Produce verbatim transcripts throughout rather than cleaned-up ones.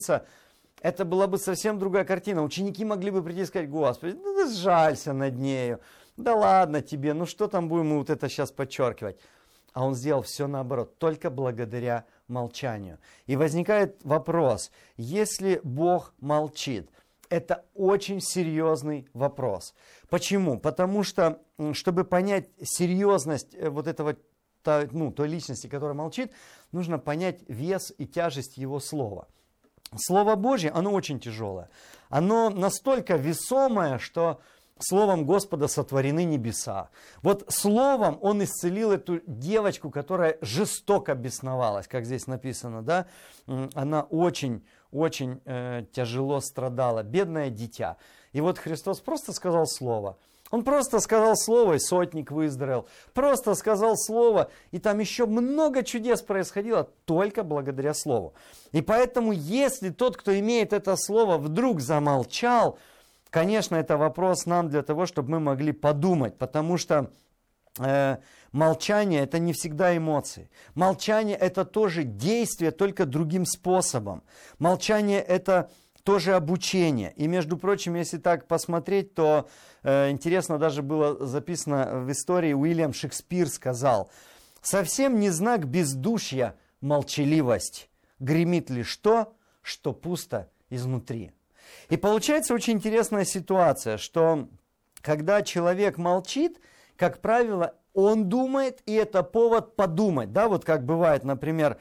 это была бы совсем другая картина. Ученики могли бы прийти и сказать: Господи, ну ты сжалься над нею. Да ладно тебе, ну что там будем мы вот это сейчас подчеркивать. А он сделал все наоборот, только благодаря молчанию. И возникает вопрос: если Бог молчит, это очень серьезный вопрос. Почему? Потому что, чтобы понять серьезность вот этого, ну, той личности, которая молчит, нужно понять вес и тяжесть его слова. Слово Божье, оно очень тяжелое. Оно настолько весомое, что словом Господа сотворены небеса. Вот словом он исцелил эту девочку, которая жестоко бесновалась, как здесь написано, да? Она очень, очень э, тяжело страдала, бедное дитя. И вот Христос просто сказал слово. Он просто сказал слово, и сотник выздоровел. Просто сказал слово, и там еще много чудес происходило только благодаря слову. И поэтому, если тот, кто имеет это слово, вдруг замолчал, конечно, это вопрос нам для того, чтобы мы могли подумать, потому что э, молчание – это не всегда эмоции. Молчание – это тоже действие, только другим способом. Молчание – это тоже обучение. И, между прочим, если так посмотреть, то э, интересно даже было записано в истории, Уильям Шекспир сказал: «Совсем не знак бездушья молчаливость, гремит лишь то, что пусто изнутри». И получается очень интересная ситуация, что когда человек молчит, как правило, он думает, и это повод подумать. Да, вот как бывает, например,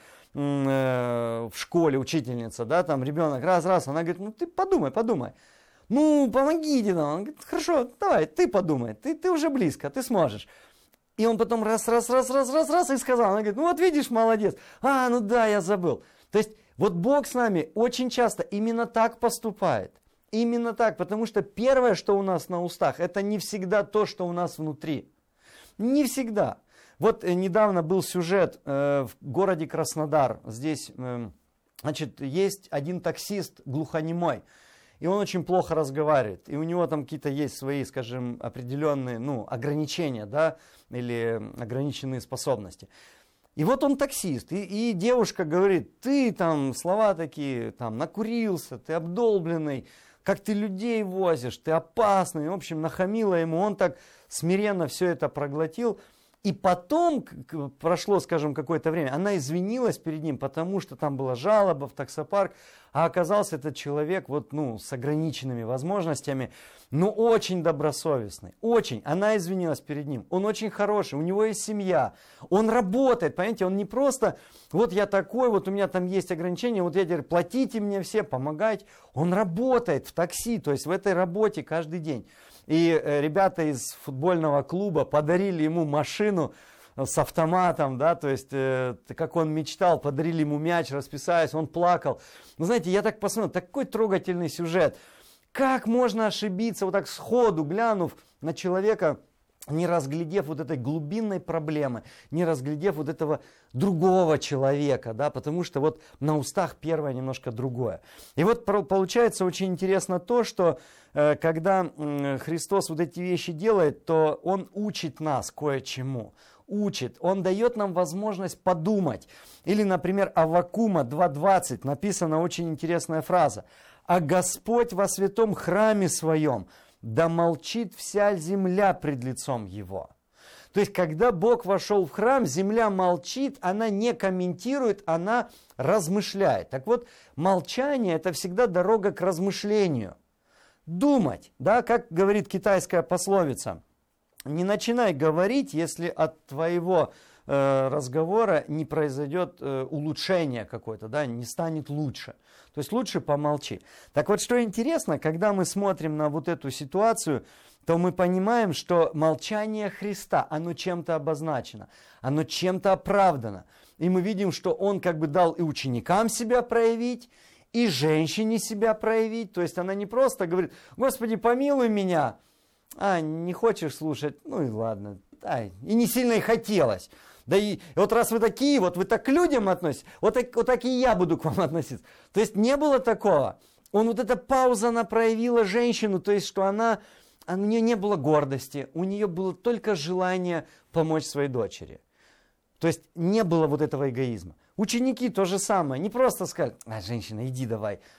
в школе учительница, да, там ребенок раз-раз, она говорит: ну ты подумай, подумай. Ну, помогите нам. Он говорит: хорошо, давай, ты подумай, ты, ты уже близко, ты сможешь. И он потом раз-раз-раз-раз-раз-раз и сказал, она говорит: ну вот видишь, молодец. А, ну да, я забыл. То есть вот Бог с нами очень часто именно так поступает. Именно так, потому что первое, что у нас на устах, это не всегда то, что у нас внутри. Не всегда. Вот э, недавно был сюжет э, в городе Краснодар. Здесь, э, значит, есть один таксист глухонемой. И он очень плохо разговаривает. И у него там какие-то есть свои, скажем, определенные, ну, ограничения, да, или ограниченные способности. И вот он таксист, и, и девушка говорит: ты там слова такие, там, накурился, ты обдолбленный, как ты людей возишь, ты опасный. В общем, нахамила ему, он так смиренно все это проглотил. И потом, прошло, скажем, какое-то время, она извинилась перед ним, потому что там была жалоба в таксопарк, а оказался этот человек вот, ну, с ограниченными возможностями, но очень добросовестный, очень. Она извинилась перед ним, он очень хороший, у него есть семья, он работает, понимаете, он не просто, вот я такой, вот у меня там есть ограничения, вот я теперь платите мне все, помогайте. Он работает в такси, то есть в этой работе каждый день. И ребята из футбольного клуба подарили ему машину с автоматом, да, то есть, э, как он мечтал, подарили ему мяч, расписались, он плакал. Ну, знаете, я так посмотрел, такой трогательный сюжет. Как можно ошибиться, вот так сходу глянув на человека, не разглядев вот этой глубинной проблемы, не разглядев вот этого другого человека, да, потому что вот на устах первое немножко другое. И вот получается очень интересно то, что э, когда э, Христос вот эти вещи делает, то Он учит нас кое-чему. Учит, Он дает нам возможность подумать. Или, например, Аввакума два двадцать написана очень интересная фраза: «А Господь во святом храме своем, да молчит вся земля пред лицом Его». То есть, когда Бог вошел в храм, земля молчит, она не комментирует, она размышляет. Так вот, молчание – это всегда дорога к размышлению. Думать, да, как говорит китайская пословица: не начинай говорить, если от твоего э, разговора не произойдет э, улучшение какое-то, да, не станет лучше. То есть лучше помолчи. Так вот, что интересно, когда мы смотрим на вот эту ситуацию, то мы понимаем, что молчание Христа, оно чем-то обозначено, оно чем-то оправдано. И мы видим, что Он как бы дал и ученикам себя проявить, и женщине себя проявить. То есть она не просто говорит: Господи, помилуй меня. А, не хочешь слушать? Ну и ладно. Ай, и не сильно и хотелось. Да и вот раз вы такие, вот вы так к людям относитесь, вот так, вот так и я буду к вам относиться. То есть не было такого. Он вот эта пауза, она проявила женщину, то есть что она, у нее не было гордости, у нее было только желание помочь своей дочери. То есть не было вот этого эгоизма. Ученики то же самое. Не просто сказали, а, женщина, иди давай.